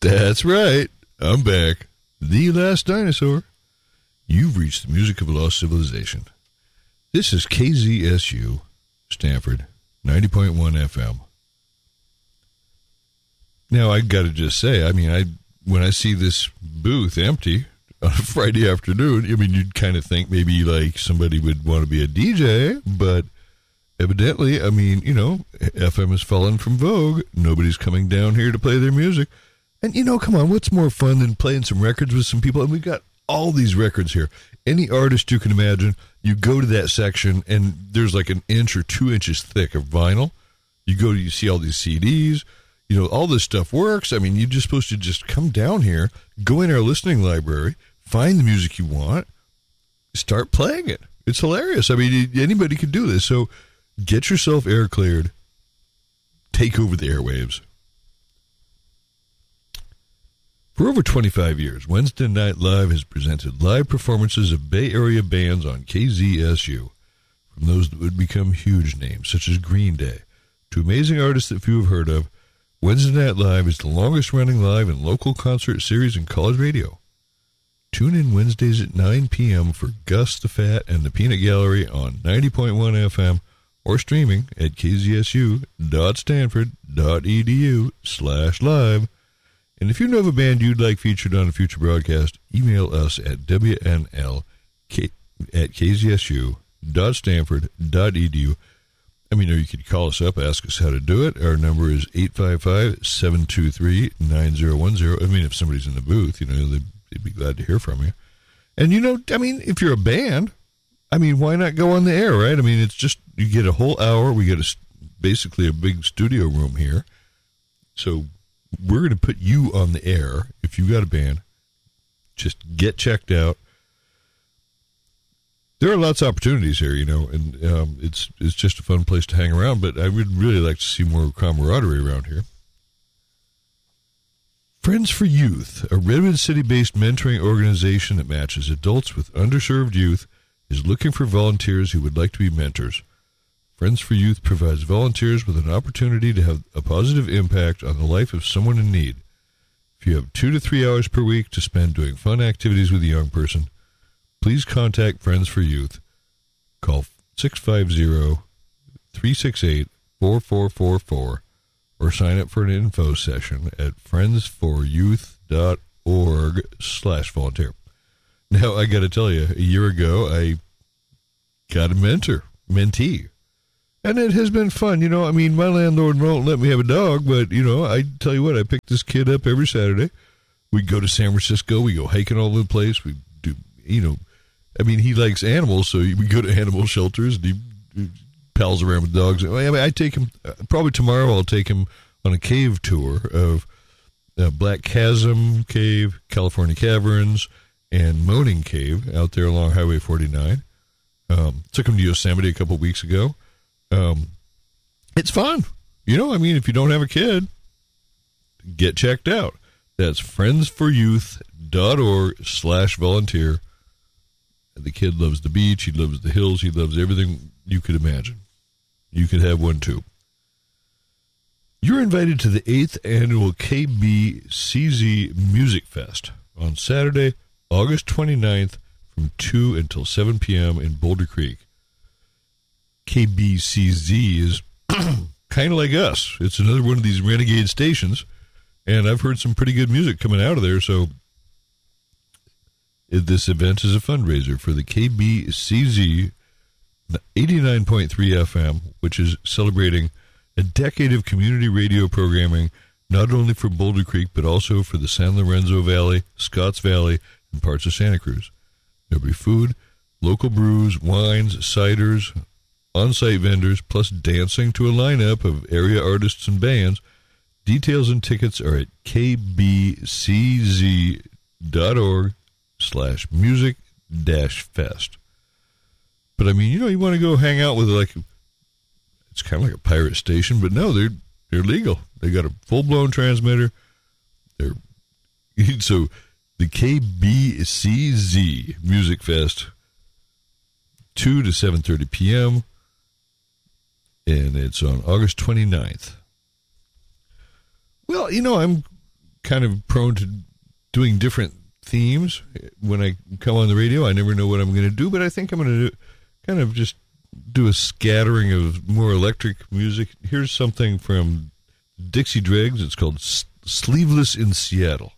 That's right. I'm back. The last dinosaur. You've reached the music of a lost civilization. This is KZSU, Stanford, 90.1 FM. Now, I got to just say, I mean, when I see this booth empty on a Friday afternoon, I mean, you'd kind of think maybe like somebody would want to be a DJ, but evidently, I mean, you know, FM has fallen from vogue. Nobody's coming down here to play their music. And, you know, come on, what's more fun than playing some records with some people? And we've got all these records here. Any artist you can imagine, you go to that section, and there's like an inch or 2 inches thick of vinyl. You see all these CDs. You know, all this stuff works. I mean, you're just supposed to just come down here, go in our listening library, find the music you want, start playing it. It's hilarious. I mean, anybody could do this. So get yourself air cleared. Take over the airwaves. For over 25 years, Wednesday Night Live has presented live performances of Bay Area bands on KZSU, from those that would become huge names, such as Green Day, to amazing artists that few have heard of. Wednesday Night Live is the longest-running live and local concert series in college radio. Tune in Wednesdays at 9 p.m. for Gus the Fat and the Peanut Gallery on 90.1 FM or streaming at kzsu.stanford.edu/live. And if you know of a band you'd like featured on a future broadcast, email us at wnl@kzsu.stanford.edu. I mean, or you could call us up, ask us how to do it. Our number is 855-723-9010. I mean, if somebody's in the booth, you know, they'd be glad to hear from you. And, you know, I mean, if you're a band, I mean, why not go on the air, right? I mean, it's just, you get a whole hour. We get basically a big studio room here. So we're going to put you on the air. If you've got a band, just get checked out. There are lots of opportunities here, you know, and it's just a fun place to hang around, but I would really like to see more camaraderie around here. Friends for Youth, a Redwood City-based mentoring organization that matches adults with underserved youth, is looking for volunteers who would like to be mentors. Friends for Youth provides volunteers with an opportunity to have a positive impact on the life of someone in need. If you have 2 to 3 hours per week to spend doing fun activities with a young person, please contact Friends for Youth. Call 650-368-4444 or sign up for an info session at friendsforyouth.org/volunteer. Now, I got to tell you, a year ago, I got a mentee. And it has been fun. You know, I mean, my landlord won't let me have a dog, but, you know, I tell you what, I pick this kid up every Saturday. We go to San Francisco. We go hiking all over the place. We do, you know, I mean, he likes animals, so we go to animal shelters, and he pals around with dogs. I mean, I take him, probably tomorrow I'll take him on a cave tour of Black Chasm Cave, California Caverns, and Moaning Cave out there along Highway 49. Took him to Yosemite a couple weeks ago. It's fun. You know, I mean, if you don't have a kid, get checked out. That's friendsforyouth.org/volunteer. The kid loves the beach. He loves the hills. He loves everything you could imagine. You could have one too. You're invited to the 8th annual KBCZ Music Fest on Saturday, August 29th from 2 until 7 p.m. in Boulder Creek. KBCZ is kind of like us. It's another one of these renegade stations, and I've heard some pretty good music coming out of there, so this event is a fundraiser for the KBCZ 89.3 FM, which is celebrating a decade of community radio programming, not only for Boulder Creek, but also for the San Lorenzo Valley, Scotts Valley, and parts of Santa Cruz. There'll be food, local brews, wines, ciders, on-site vendors, plus dancing to a lineup of area artists and bands. Details and tickets are at kbcz.org/music-fest. But I mean, you know, you want to go hang out with, like, it's kind of like a pirate station, but no, they're legal. They got a full-blown transmitter. So the KBCZ Music Fest, 2 to 7:30 p.m., and it's on August 29th. Well, you know, I'm kind of prone to doing different themes when I come on the radio. I never know what I'm going to do, but I think I'm going to kind of just do a scattering of more electric music. Here's something from Dixie Dregs. It's called Sleeveless in Seattle.